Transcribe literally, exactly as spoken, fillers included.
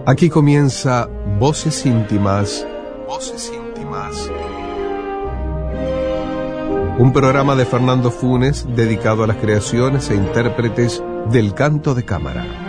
Aquí comienza Voces Íntimas, Voces Íntimas. Un programa de Fernando Funes dedicado a las creaciones e intérpretes del canto de cámara.